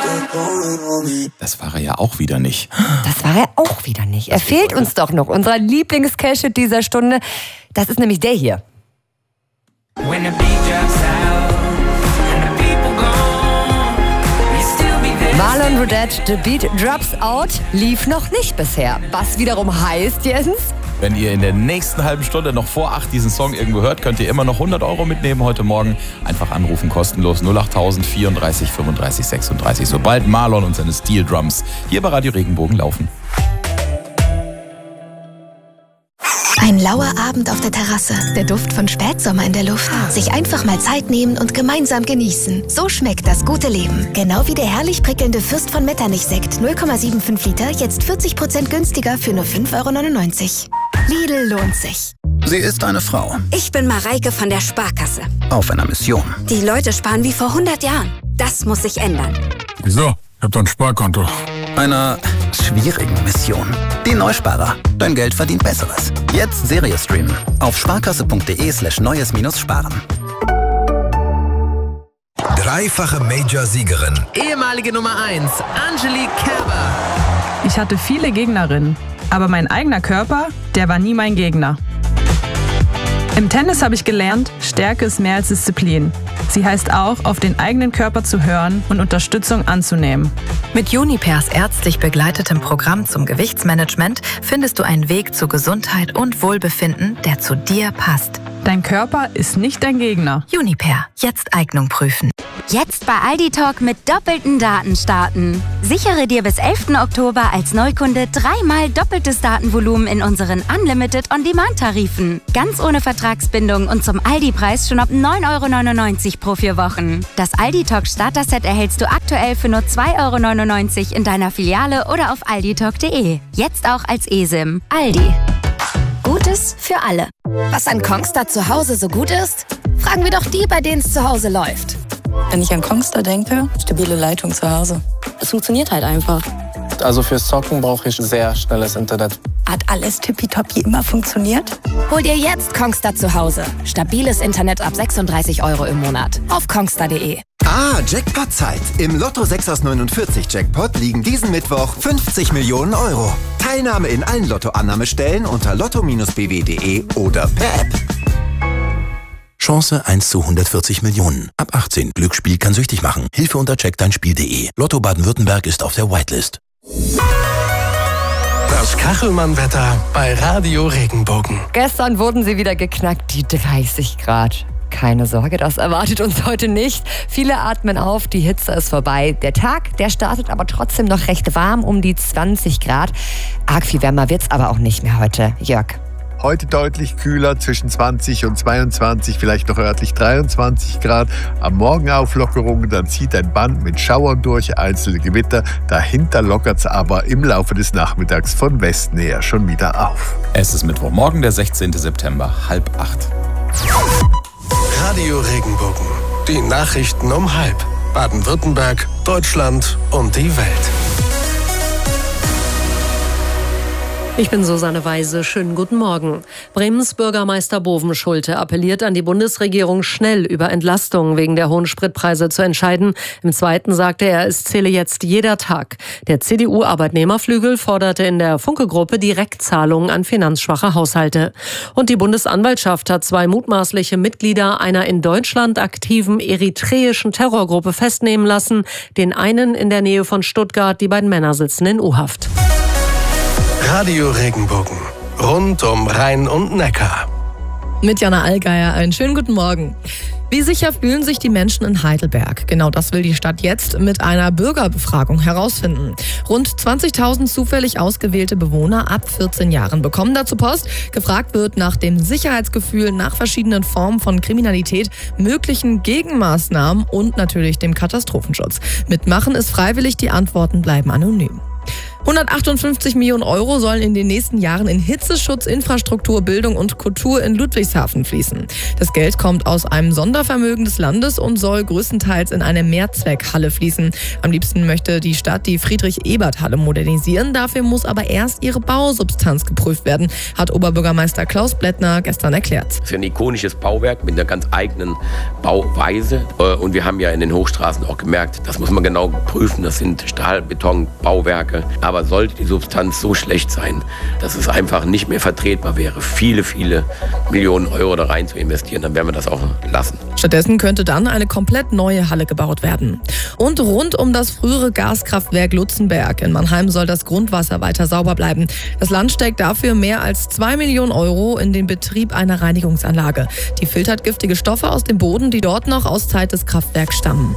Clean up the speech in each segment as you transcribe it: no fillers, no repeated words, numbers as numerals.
Das war er ja auch wieder nicht. Er fehlt uns doch noch. Unser Lieblings-Cash-Hit dieser Stunde, das ist nämlich der hier. Marlon Roudette, The Beat Drops Out, lief noch nicht bisher. Was wiederum heißt, Jens? Wenn ihr in der nächsten halben Stunde noch vor 8 diesen Song irgendwo hört, könnt ihr immer noch 100 € mitnehmen heute Morgen. Einfach anrufen, kostenlos 08000 34 35 36. Sobald Marlon und seine Steel Drums hier bei Radio Regenbogen laufen. Ein lauer Abend auf der Terrasse, der Duft von Spätsommer in der Luft. Sich einfach mal Zeit nehmen und gemeinsam genießen. So schmeckt das gute Leben. Genau wie der herrlich prickelnde Fürst von Metternich-Sekt. 0,75 Liter, jetzt 40% günstiger für nur 5,99 €. Lidl lohnt sich. Sie ist eine Frau. Ich bin Mareike von der Sparkasse. Auf einer Mission. Die Leute sparen wie vor 100 Jahren. Das muss sich ändern. Wieso? Ich hab doch ein Sparkonto. Einer schwierigen Mission. Die Neusparer. Dein Geld verdient Besseres. Jetzt Serie streamen. Auf sparkasse.de/neues-sparen. Dreifache Major-Siegerin. Ehemalige Nummer 1, Angelique Kerber. Ich hatte viele Gegnerinnen, aber mein eigener Körper, der war nie mein Gegner. Im Tennis habe ich gelernt, Stärke ist mehr als Disziplin. Sie heißt auch, auf den eigenen Körper zu hören und Unterstützung anzunehmen. Mit Junipers ärztlich begleitetem Programm zum Gewichtsmanagement findest du einen Weg zu Gesundheit und Wohlbefinden, der zu dir passt. Dein Körper ist nicht dein Gegner. Juniper, jetzt Eignung prüfen. Jetzt bei Aldi Talk mit doppelten Daten starten. Sichere dir bis 11. Oktober als Neukunde 3-mal doppeltes Datenvolumen in unseren Unlimited On-Demand-Tarifen. Ganz ohne Vertragsbindung und zum Aldi-Preis schon ab 9,99 € pro 4 Wochen. Das Aldi Talk Starter-Set erhältst du aktuell für nur 2,99 € in deiner Filiale oder auf alditalk.de. Jetzt auch als eSIM. Aldi. Gutes für alle. Was an Kongstar zu Hause so gut ist? Fragen wir doch die, bei denen es zu Hause läuft. Wenn ich an Kongstar denke, stabile Leitung zu Hause. Es funktioniert halt einfach. Also fürs Zocken brauche ich sehr schnelles Internet. Hat alles tippitoppi immer funktioniert? Hol dir jetzt Kongstar zu Hause. Stabiles Internet ab 36 € im Monat. Auf kongstar.de. Jackpot-Zeit. Im Lotto 6 aus 49 Jackpot liegen diesen Mittwoch 50 Millionen €. Teilnahme in allen Lottoannahmestellen unter lotto-bw.de oder per App. Chance 1 zu 140 Millionen. Ab 18. Glücksspiel kann süchtig machen. Hilfe unter checkdeinspiel.de. Lotto Baden-Württemberg ist auf der Whitelist. Das Kachelmann-Wetter bei Radio Regenbogen. Gestern wurden sie wieder geknackt, die 30 Grad. Keine Sorge, das erwartet uns heute nicht. Viele atmen auf, die Hitze ist vorbei. Der Tag, der startet aber trotzdem noch recht warm, um die 20 Grad. Arg viel wärmer wird's aber auch nicht mehr heute. Jörg. Heute deutlich kühler, zwischen 20 und 22, vielleicht noch örtlich 23 Grad. Am Morgen Auflockerungen, dann zieht ein Band mit Schauern durch, einzelne Gewitter. Dahinter lockert es aber im Laufe des Nachmittags von Westen her schon wieder auf. Es ist Mittwochmorgen, der 16. September, 7:30. Radio Regenbogen. Die Nachrichten um 7:30. Baden-Württemberg, Deutschland und die Welt. Ich bin Susanne Weise. Schönen guten Morgen. Bremens Bürgermeister Bovenschulte appelliert an die Bundesregierung, schnell über Entlastungen wegen der hohen Spritpreise zu entscheiden. Im Zweiten sagte er, es zähle jetzt jeder Tag. Der CDU-Arbeitnehmerflügel forderte in der Funke-Gruppe Direktzahlungen an finanzschwache Haushalte. Und die Bundesanwaltschaft hat 2 mutmaßliche Mitglieder einer in Deutschland aktiven eritreischen Terrorgruppe festnehmen lassen. Den einen in der Nähe von Stuttgart, die beiden Männer sitzen in U-Haft. Radio Regenbogen. Rund um Rhein und Neckar. Mit Jana Allgeier einen schönen guten Morgen. Wie sicher fühlen sich die Menschen in Heidelberg? Genau das will die Stadt jetzt mit einer Bürgerbefragung herausfinden. Rund 20.000 zufällig ausgewählte Bewohner ab 14 Jahren bekommen dazu Post. Gefragt wird nach dem Sicherheitsgefühl, nach verschiedenen Formen von Kriminalität, möglichen Gegenmaßnahmen und natürlich dem Katastrophenschutz. Mitmachen ist freiwillig, die Antworten bleiben anonym. 158 Millionen Euro sollen in den nächsten Jahren in Hitzeschutz, Infrastruktur, Bildung und Kultur in Ludwigshafen fließen. Das Geld kommt aus einem Sondervermögen des Landes und soll größtenteils in eine Mehrzweckhalle fließen. Am liebsten möchte die Stadt die Friedrich-Ebert-Halle modernisieren. Dafür muss aber erst ihre Bausubstanz geprüft werden, hat Oberbürgermeister Klaus Blättner gestern erklärt. Das ist ein ikonisches Bauwerk mit einer ganz eigenen Bauweise. Und wir haben ja in den Hochstraßen auch gemerkt, das muss man genau prüfen. Das sind Stahl-Beton-Bauwerke. Aber sollte die Substanz so schlecht sein, dass es einfach nicht mehr vertretbar wäre, viele Millionen Euro da rein zu investieren, dann werden wir das auch lassen. Stattdessen könnte dann eine komplett neue Halle gebaut werden. Und rund um das frühere Gaskraftwerk Lutzenberg in Mannheim soll das Grundwasser weiter sauber bleiben. Das Land steckt dafür mehr als 2 Millionen Euro in den Betrieb einer Reinigungsanlage. Die filtert giftige Stoffe aus dem Boden, die dort noch aus Zeit des Kraftwerks stammen.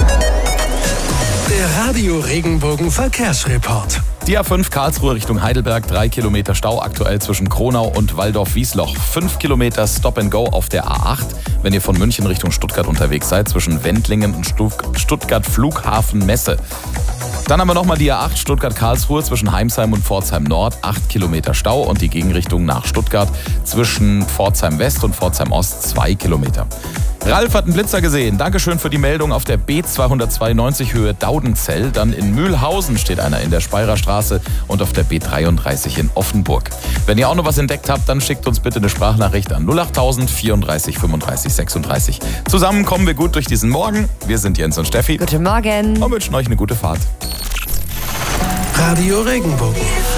Der Radio Regenbogen Verkehrsreport. Die A5 Karlsruhe Richtung Heidelberg, 3 Kilometer Stau aktuell zwischen Kronau und Waldorf-Wiesloch. 5 Kilometer Stop and Go auf der A8, wenn ihr von München Richtung Stuttgart unterwegs seid, zwischen Wendlingen und Stuttgart Flughafen Messe. Dann haben wir nochmal die A8 Stuttgart-Karlsruhe zwischen Heimsheim und Pforzheim Nord, 8 Kilometer Stau und die Gegenrichtung nach Stuttgart zwischen Pforzheim West und Pforzheim Ost 2 Kilometer. Ralf hat einen Blitzer gesehen. Dankeschön für die Meldung auf der B292 Höhe Daudenzell. Dann in Mühlhausen steht einer in der Speyrer Straße und auf der B33 in Offenburg. Wenn ihr auch noch was entdeckt habt, dann schickt uns bitte eine Sprachnachricht an 08000 34 35 36. Zusammen kommen wir gut durch diesen Morgen. Wir sind Jens und Steffi. Guten Morgen. Und wünschen euch eine gute Fahrt. Radio Regenbogen.